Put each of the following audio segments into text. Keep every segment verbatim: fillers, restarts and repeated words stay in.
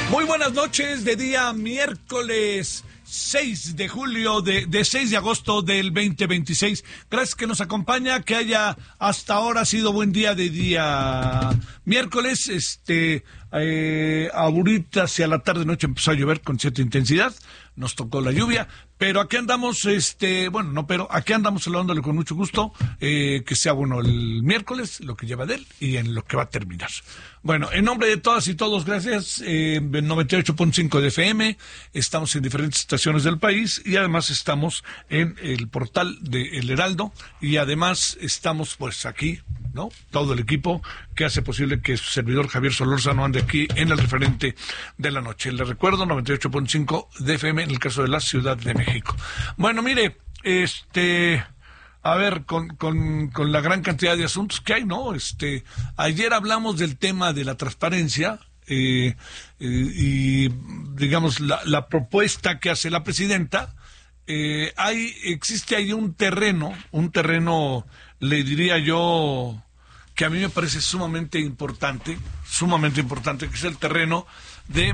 Muy buenas noches, de día miércoles seis de julio, de, de seis de agosto del veinte veintiséis. Gracias que nos acompaña, que haya hasta ahora sido buen día de día miércoles. Este, eh, ahorita hacia la tarde noche empezó a llover con cierta intensidad, nos tocó la lluvia, pero aquí andamos, este, bueno, no, pero aquí andamos saludándole con mucho gusto, eh, que sea bueno el miércoles, lo que lleva de él y en lo que va a terminar. Bueno, en nombre de todas y todos, gracias, eh, noventa y ocho punto cinco de F M, estamos en diferentes estaciones del país y además estamos en el portal de El Heraldo y además estamos pues aquí, ¿no? Todo el equipo que hace posible que su servidor Javier Solórzano ande aquí en el referente de la noche. Le recuerdo, noventa y ocho punto cinco de F M en el caso de la Ciudad de México. Bueno, mire, este... A ver, con, con, con la gran cantidad de asuntos que hay, ¿no? Este, ayer hablamos del tema de la transparencia eh, eh, y, digamos, la, la propuesta que hace la presidenta. Eh, hay, existe ahí un terreno, un terreno, le diría yo, que a mí me parece sumamente importante, sumamente importante, que es el terreno de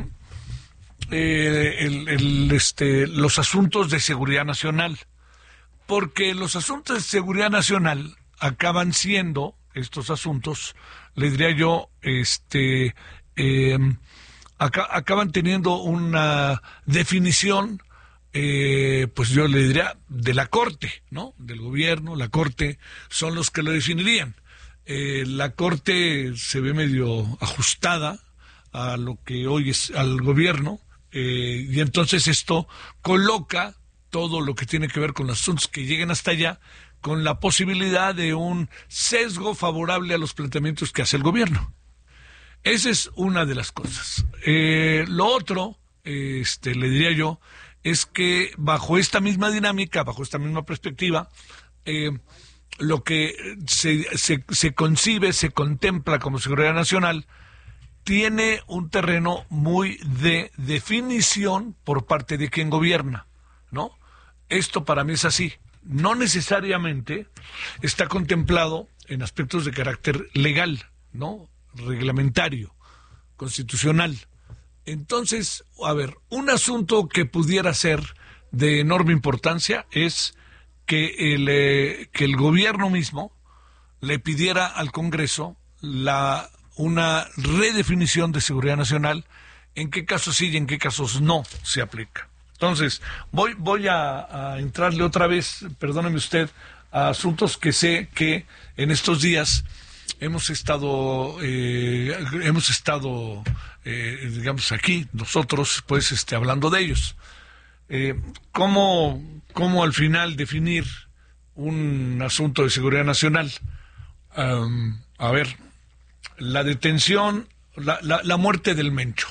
eh, el, el, este, los asuntos de seguridad nacional. Porque los asuntos de seguridad nacional acaban siendo, estos asuntos, le diría yo, este, eh, aca- acaban teniendo una definición, eh, pues yo le diría, de la Corte, ¿no? Del gobierno, la Corte, son los que lo definirían. Eh, la Corte se ve medio ajustada a lo que hoy es al gobierno, eh, y entonces esto coloca todo lo que tiene que ver con los asuntos que lleguen hasta allá, con la posibilidad de un sesgo favorable a los planteamientos que hace el gobierno. Esa es una de las cosas. Eh, lo otro, este, le diría yo, es que bajo esta misma dinámica, bajo esta misma perspectiva, eh, lo que se, se, se concibe, se contempla como seguridad nacional, tiene un terreno muy de definición por parte de quien gobierna, ¿no? Esto para mí es así. No necesariamente está contemplado en aspectos de carácter legal, ¿no? Reglamentario, constitucional. Entonces, a ver, un asunto que pudiera ser de enorme importancia es que el, eh, que el gobierno mismo le pidiera al Congreso la, una redefinición de seguridad nacional, en qué casos sí y en qué casos no se aplica. Entonces, voy voy a, a entrarle otra vez, perdóneme usted, a asuntos que sé que en estos días hemos estado, eh, hemos estado, eh, digamos, aquí, nosotros, pues, este, hablando de ellos. Eh, ¿cómo, cómo al final definir un asunto de seguridad nacional? Um, a ver, la detención, la, la, la muerte del Mencho.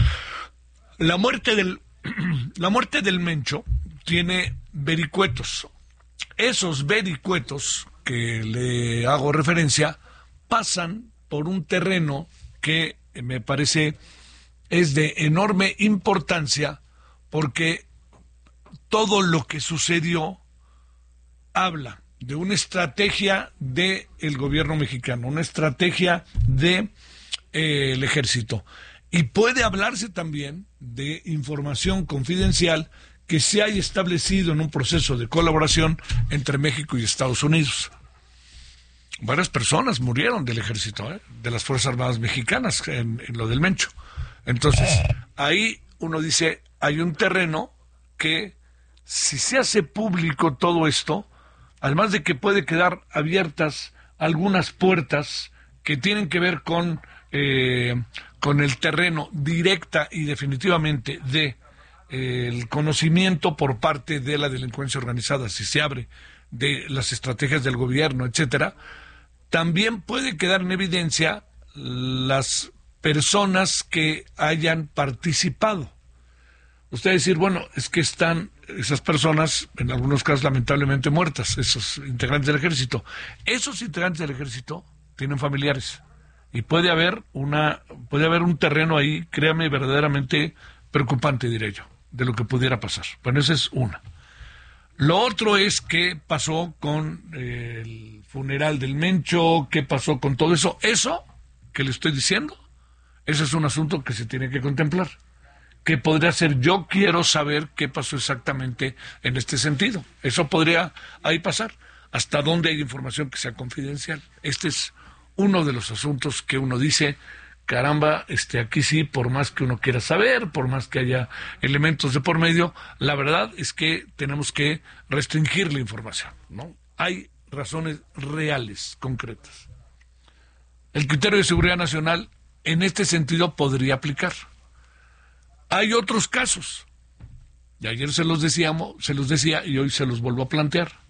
La muerte del... La muerte del Mencho tiene vericuetos. Esos vericuetos que le hago referencia pasan por un terreno que me parece es de enorme importancia porque todo lo que sucedió habla de una estrategia del gobierno mexicano, una estrategia del de, eh, ejército. Y puede hablarse también de información confidencial que se haya establecido en un proceso de colaboración entre México y Estados Unidos. Varias personas murieron del ejército, ¿eh? de las Fuerzas Armadas Mexicanas, en, en lo del Mencho. Entonces, ahí uno dice, hay un terreno que, si se hace público todo esto, además de que puede quedar abiertas algunas puertas que tienen que ver con... Eh, con el terreno directa y definitivamente de eh, el conocimiento por parte de la delincuencia organizada, si se abre de las estrategias del gobierno, etcétera, también puede quedar en evidencia las personas que hayan participado. Usted decir, bueno, es que están esas personas, en algunos casos lamentablemente muertas, esos integrantes del ejército. Esos integrantes del ejército tienen familiares. Y puede haber una, puede haber un terreno ahí, créame, verdaderamente preocupante, diré yo, de lo que pudiera pasar. Bueno, esa es una. Lo otro es qué pasó con eh, el funeral del Mencho, qué pasó con todo eso. Eso que le estoy diciendo, ese es un asunto que se tiene que contemplar. que podría ser: yo quiero saber qué pasó exactamente en este sentido. Eso podría ahí pasar. ¿Hasta dónde hay información que sea confidencial? Este es uno de los asuntos que uno dice: caramba, este, aquí sí, por más que uno quiera saber, por más que haya elementos de por medio, la verdad es que tenemos que restringir la información, ¿no? Hay razones reales, concretas. El criterio de seguridad nacional en este sentido podría aplicar. Hay otros casos, y ayer se los decíamos, se los decía y hoy se los vuelvo a plantear.